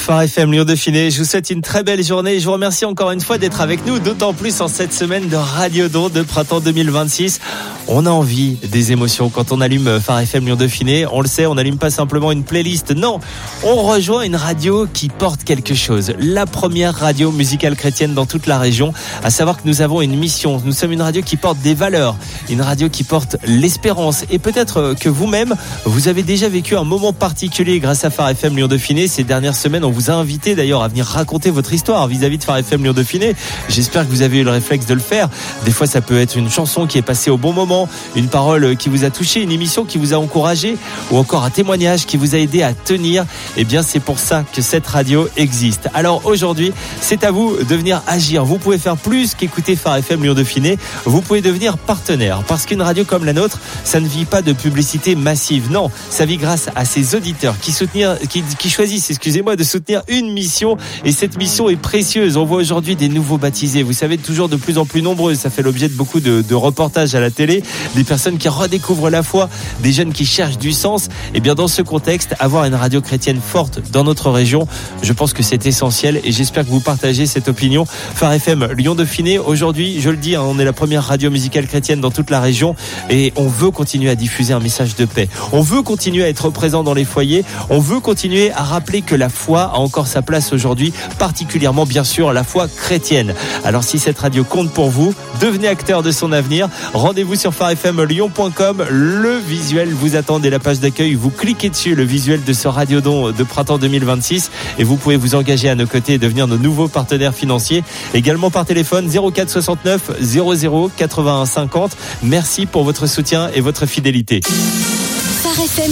Phare FM Lyon Dauphiné, je vous souhaite une très belle journée et je vous remercie encore une fois d'être avec nous, d'autant plus en cette semaine de Radiodon de printemps 2026. On a envie des émotions quand on allume Phare FM Lyon Dauphiné. On le sait, on n'allume pas simplement une playlist, non, on rejoint une radio qui porte quelque chose. La première radio musicale chrétienne dans toute la région, à savoir que nous avons une mission. Nous sommes une radio qui porte des valeurs, une radio qui porte l'espérance. Et peut-être que vous-même, vous avez déjà vécu un moment particulier grâce à Phare FM Lyon Dauphiné. Ces dernières semaines, on vous a invité d'ailleurs à venir raconter votre histoire vis-à-vis de Phare FM Lyon Dauphiné. J'espère que vous avez eu le réflexe de le faire. Des fois, ça peut être une chanson qui est passée au bon moment, une parole qui vous a touché, une émission qui vous a encouragé, ou encore un témoignage qui vous a aidé à tenir. Eh bien, c'est pour ça que cette radio existe. Alors aujourd'hui, c'est à vous de venir agir. Vous pouvez faire plus qu'écouter Phare FM Lyon Dauphiné. Vous pouvez devenir partenaire, parce qu'une radio comme la nôtre, ça ne vit pas de publicité massive. Non, ça vit grâce à ses auditeurs qui choisissent, de soutenir une mission, et cette mission est précieuse. On voit aujourd'hui des nouveaux baptisés, vous savez, toujours de plus en plus nombreux. Ça fait l'objet de beaucoup de reportages à la télé, des personnes qui redécouvrent la foi, des jeunes qui cherchent du sens. Et bien dans ce contexte, avoir une radio chrétienne forte dans notre région, je pense que c'est essentiel et j'espère que vous partagez cette opinion. Phare FM Lyon Dauphiné, aujourd'hui, je le dis, on est la première radio musicale chrétienne dans toute la région et on veut continuer à diffuser un message de paix. On veut continuer à être présent dans les foyers, on veut continuer à rappeler que la foi a encore sa place aujourd'hui, particulièrement bien sûr la foi chrétienne. Alors si cette radio compte pour vous, devenez acteur de son avenir. Rendez-vous sur pharefmlyon.com, le visuel vous attend dès la page d'accueil, vous cliquez dessus, le visuel de ce Radiodon de printemps 2026 et vous pouvez vous engager à nos côtés et devenir nos nouveaux partenaires financiers. Également par téléphone 04 69 00 81 50. Merci pour votre soutien et votre fidélité. Phare FM